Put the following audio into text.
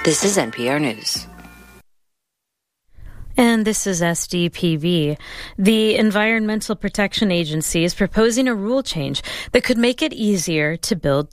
This is NPR News. And this is SDPV. The Environmental Protection Agency is proposing a rule change that could make it easier to build